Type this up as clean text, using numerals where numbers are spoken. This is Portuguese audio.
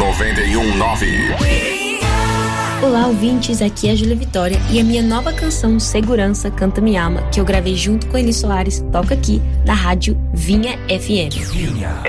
91.9. Olá, ouvintes, aqui é a Júlia Vitória e a minha nova canção Segurança Canta Me Ama, que eu gravei junto com Eli Soares, toca aqui na rádio Vinha FM.